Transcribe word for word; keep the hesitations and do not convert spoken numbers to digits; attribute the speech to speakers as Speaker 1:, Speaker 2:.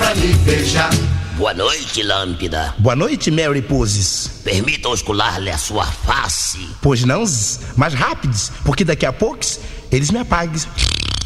Speaker 1: pra me beijar.
Speaker 2: Boa noite, Lâmpada.
Speaker 3: Boa noite, Mary Poses.
Speaker 2: Permita oscular-lhe a sua face.
Speaker 3: Pois não, mais rápidos, porque daqui a pouco eles me apagam.